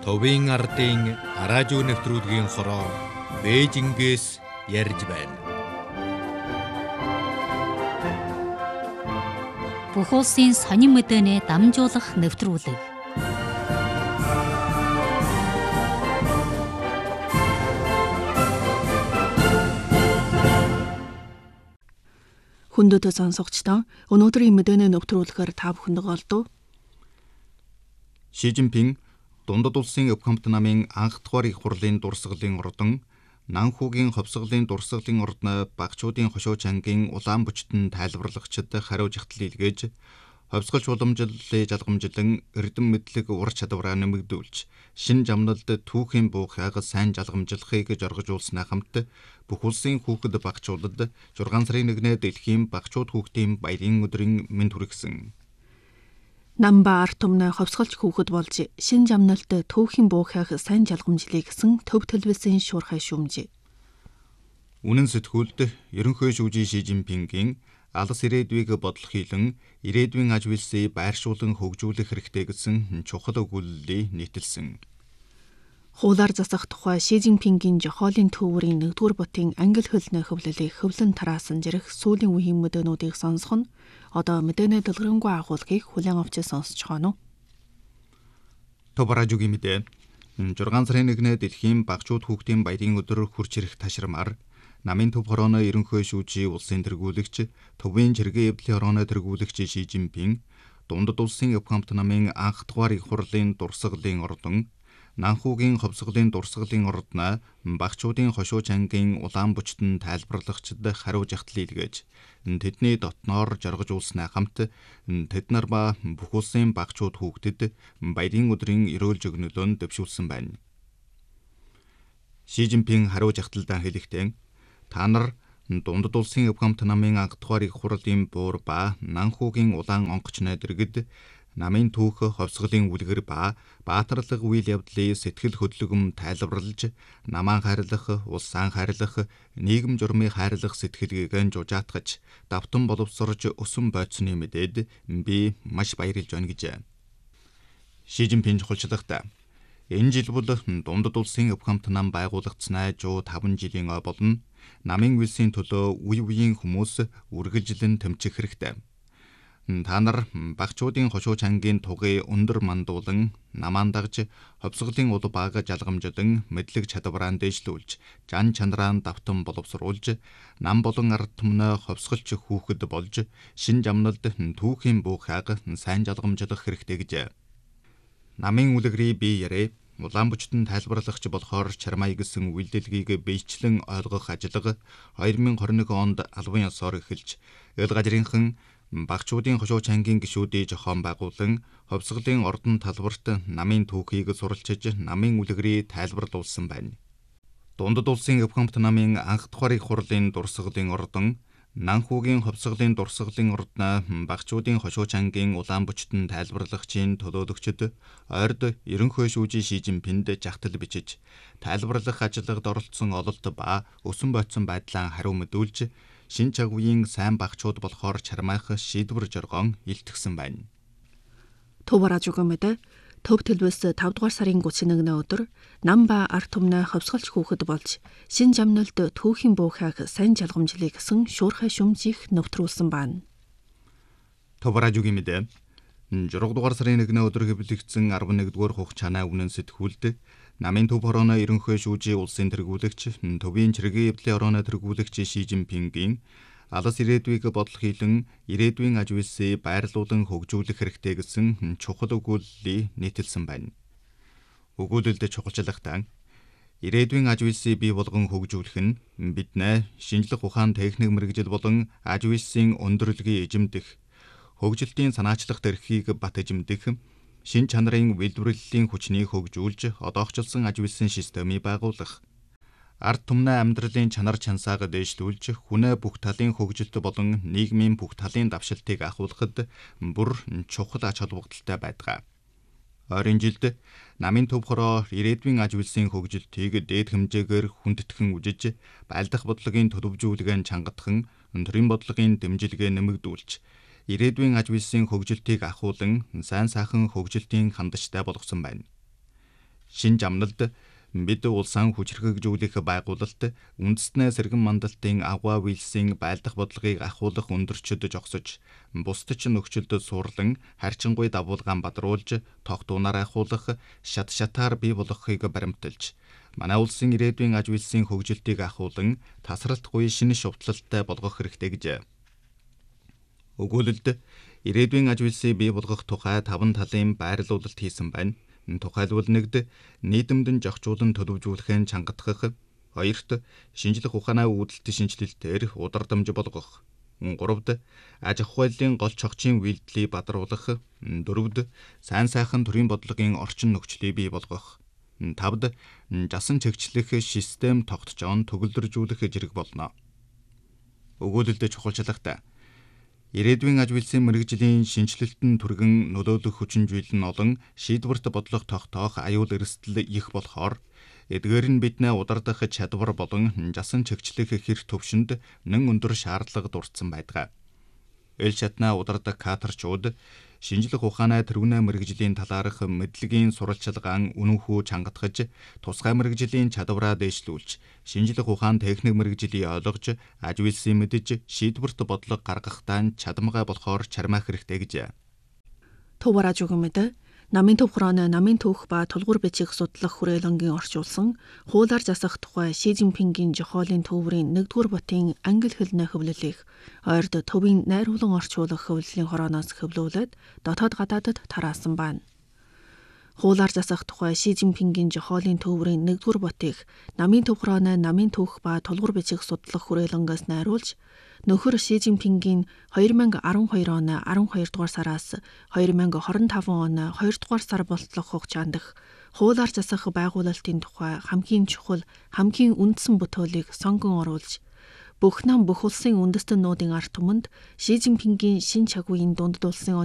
Товын ардын араажуу нэвтрүүлгийн хороо Бээжингээс ярьж байна. Бүх улсын сонин мэдээний дамжуулах нэвтрүүлэг. Хүндэт сонсогчдоо өнөөдрийн мэдээний нэвтрүүлгээр та бүхэнд олдов. Ши Жинпин Дундад улсын өв хамт намын анх дахь их хурлын дурсгалын ордон Нанхугийн ховсголын дурсгалын ордны багчуудын хошуу чангийн улаан бүчтэн тайлбарлагчид хариу жагтал илгээж ховсголч уламжлалын жалгамжлан эрдэм мэдлэг ур чадвараа нэмэгдүүлж шин жамналд түүхийн буухайг сайн жалгамжлахыг зоргожуулснаа хамт бүх улсын хүүхэд багчуудад 6 сарын 1-нд дэлхийн багчууд хүүхдийн баярын өдрийн мэнд хүргэсэн. Намба арт түмнээ ховсголч хүүхэд болж шин жамналт түүхийн буухайг сайн жалгамжлыг гэсэн төв телевизийн шуурхай шүүмжээ. Үнэн сэтгүүлд ерөнхий шүүжий Ши Жинпингийн алс ирээдүйг бодлох хийлэн ирээдүйн аж үйлсийг байршуулан хөгжүүлэх хэрэгтэй гэсэн чухал өгүүлэлийг нийтэлсэн. Хуулаар засах тухай Ши Жинпингийн жохоолын төвөрийн 1-р бутын англи хөлний хөвлөлийг хөвлөн тараасан жирэх сүүлийн үеийн мэдээнүүдийг сонсох нь одоо мэдээний дэлгэрэнгүй агуулгыг хүлээн авч сонсож байна уу? Товаражугийн мэдээ 6 сарын 1-нд дэлхийн багчууд хүүхдийн баярын өдөр хурц ирэх ташрамаар намын төв хорооны ерөнхий шүүжий улсын тэргүүлэгч төвийн чиргээ эвдлийн хорооны тэргүүлэгч Ши Жинпин Дундад улсын өв хамт намын анх дахь их хурлын дурсгалын ордон Нанхугийн ховсголын дурсгалын ордны багчуудын хошуу чангийн улаан бүчтэн тайлбарлагчид хариу жагтал илгээж тэдний дотноор жаргажуулснаа хамт тэд нар ба бүх улсын багчууд хүүхдэд баярын өдрийн эрүүл жигнөлөөнд дэвшүүлсэн байна. Ши Жинпин хариу жагталдаа хэлэхдээ та нар Дундад улсын өв хамт намын анх дахь их хурлын буур ба Нанхугийн улаан онгоцны дэргэд намын түүх ховсголын үлгэр ба баатарлаг үйл явдлыг сэтгэл хөдлөмж тайлбарлаж намаан хайрлах, улсаа хайрлах, нийгэм журмыг хайрлах сэтгэлгээг жужаатгаж давтан боловсрож өсөн бойцны мэдээд би маш баярлж байна гэж. Ши Жинпин чухалчлагта энэ жил бол Дундад улсын өв хамт нам байгуулагдсанаа 105 жилийн ой болно. Намын үйлсийн төлөө үе үеийн хүмүүс үргэлжлэн тэмцэх хэрэгтэй. Та нар багчуудын хошуу чангийн тугыг өндөр мандуулан намаан дагж ховсголын уд бага жалгамжлан мэдлэг чадвараа дээшлүүлж жан чанараа давтан боловсруулж нам болон ард түмнээ ховсголч хүүхэд болж шин жамналд түүхийн буухайг сайн жалгамжлах хэрэгтэй гэж. Намын үлгэрийг би ярэ улаан бүчтэн тайлбарлагч болохоор чармай гэсэн үйлдэлгийг биечлэн ойлгох ажиллага 2021 онд албан ёсоор эхэлж эл газрынхан багчуудын хошуу чангийн гишүүдийн зохион байгуулан ховсголын ордон талбарт намын түүхийг суралцж намын үлгэрийг тайлбарлуулсан байна. Дундад улсын өв хамт намын анх дахь их хурлын дурсгалын ордон Нанхугийн ховсголын дурсгалын ордны багчуудын хошуу чангийн улаан бүчтэн тайлбарлагчийн төлөөлөгчд ойрд ерөнхий шүүжий Ши Жинпинд жагтал бичиж тайлбарлах ажиллагад оролцсон ололт ба өсөн бойцсон байдлаа хариу мэдүүлж шин цаг үеийн сайн багчууд болохоор чармайх шийдвэр жоргоон илтгэсэн байна. Товаражугийн мэдээ төв телевиз 5-р сарын 31-ний өдөр Намба арт түмнээ ховсголч хүүхэд болж шин жамналд түүхийн буухайг сайн жалгамжлыг гэсэн шуурхай шүүмжийг нэвтрүүлсэн байна. Товаражугийн мэдээ 6-р сарын 1-ний өдөр хэвлэгдсэн 11-р хугацааны үнэн сэтгүүлд намын төв хорооны ерөнхий шүүжий улсын тэргүүлэгч төвийн чиргээ эвдлийн хорооны тэргүүлэгч Ши Жинпингийн алс ирээдүйг бодлох хийлэн ирээдүйн аж үйлсийг байрлуулан хөгжүүлэх хэрэгтэй гэсэн чухал өгүүлэлийг нийтэлсэн байна. Өгүүлэлд чухалчлагтаа ирээдүйн аж үйлсийг бий болгон хөгжүүлэх нь биднээ шинжлэх ухаан техник мэргэжил болон аж үйлсийн өндөрлөгийг эзэмдэх, хөгжилтийн санаачлах эрхийг бат эзэмдэх, шин чанарын үйлдвэрлэлийн хүчнийг хөгжүүлж одоохчлсон аж үйлсийн системийг байгуулах, ард түмний амьдралын чанар чансааг дээшлүүлж хүнээ бүх талын хөгжилт болон нийгмийн бүх талын давшилтыг ахуулахад бүр чухал ач холбогдолтой байдаг. Ойрын жилд намын төв хороо ирээдүйн аж үйлсийн хөгжилтийг дээд хэмжээгээр хүндэтгэн үжиж байлдах бодлогын төлөвжүүлгэн чангатхан төрийн бодлогын дэмжлэгээ нэмэгдүүлж ирээдүйн аж үйлсийн хөгжилтийг ахуулан сайн сайхан хөгжилтийн хандажтай болгосон байна. Шинэ жамналд бид улсаа хүчрхэгжүүлэх байгуулалт үндэстнээ сэргэн мандалтын агва вилсийн байлдах бодлогыг ахуулах өндөрчөд жогсож, бусдад ч нөхцөлд суурлан харьчингуй дагуулгаан бадруулж, тогтуунаар ахуулах шат шатаар бий болгохыг баримталж, манай улсын ирээдүйн аж үйлсийн хөгжилтийг ахуулан тасралтгүй шинэ шувтлалтай болгох хэрэгтэй гэж. Өгүүлэлд ирээдүйн аж үйлсийг бий болгох тухай 5 талын байрлуулалт хийсэн байна. Тухайлбал 1-д нийтэмдэн жогчуулан төлөвжүүлэхээ чангатгах, 2-т шинжлэх ухааны үүдэлт шинжилэлтээр удардамж болгох, 3-д аж ахуйлын гол чогчийн үйлдэлийг бадруулах, 4-д сайн сайхан төрийн бодлогын орчин нөхцөлийг бий болгох, 5-д жасан чигчлэх систем тогтцоон төгөлдржүүлэх зэрэг болно. Өгүүлэлд чухалчлагтай ирээдүйн аж үйлсийн мэргэжлийн шинжилэлтэн түргэн нөлөөлөх хүчинжил нь олон, шийдвэрт бодлого тогтоох аюул эрсдэл их болохоор эдгээр нь биднээ удардах чадвар болон жасан чигчлэх хэр төвшөнд нэн өндөр шаардлага дурдсан байдаг. Эл шатнаа удардаг кадрчууд шинжлэх ухааны тэргүүнээ мэргэжлийн талаарх мэдлэгийн сурвалжлагаан үнэнхүү чангатгаж, тусгай мэргэжлийн чадвараа дээшлүүлж, шинжлэх ухааны техник мэргэжлийг ойлгож, аж үйлсийн мэдж, шийдвэрт бодлого гаргахтаа чадамгай болохоор чармаах хэрэгтэй гэж. Тувараж өгмөд намын төв хорооны намын түүх ба тулгуур бичиг судлах хүрээлэнгийн орчуулсан хуулиар засах тухай Ши Цзиньпингийн жохоолын төвөрийн 1-р бутын англи хэлний хөвлөлийг ойрд төвийн найруулан орчуулах хөвлөлийн хорооноос хөвлүүлээд дотоод гадаадад тараасан байна. Хуулиар засах тухай Ши Цзиньпингийн жохоолын төвөрийн 1-р бутыг намын төв хорооны намын түүх ба тулгуур бичиг судлах хүрээлэнгээс найруулж нөхөр Ши Цзиньпингийн 2012 оны 12 дугаар сараас 2025 оны 2 дугаар сар болтлох хугацаанд хуулиар засах байгуулалтын тухай хамгийн чухал, хамгийн үндсэн бүтээлийг сонгон оруулж, бүх нам бүх улсын үндэстэн нүүдийн ард түмэнд Ши Цзиньпингийн шин чагвын дундад улсын